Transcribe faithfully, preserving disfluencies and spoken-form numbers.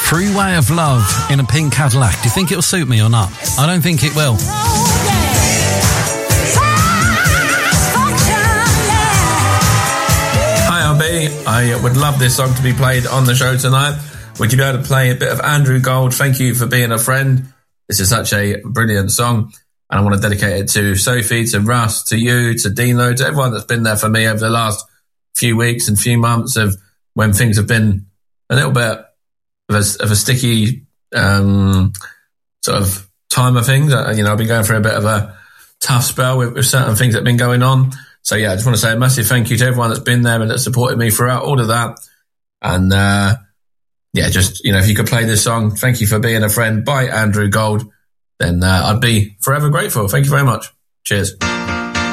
Freeway of Love in a pink Cadillac. Do you think it'll suit me or not? I don't think it will. Hi, R B. I would love this song to be played on the show tonight. Would you be able to play a bit of Andrew Gold? Thank you for being a friend. This is such a brilliant song. And I want to dedicate it to Sophie, to Russ, to you, to Dino, to everyone that's been there for me over the last few weeks and few months of when things have been a little bit of a, of a sticky um, sort of time of things. Uh, you know, I've been going through a bit of a tough spell with, with certain things that have been going on. So, yeah, I just want to say a massive thank you to everyone that's been there and that's supported me throughout all of that. And, uh, yeah, just, you know, if you could play this song, Thank You for Being a Friend by Andrew Gold, then uh, I'd be forever grateful. Thank you very much. Cheers.